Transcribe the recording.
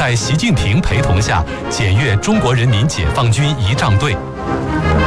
在习近平陪同下检阅中国人民解放军仪仗队。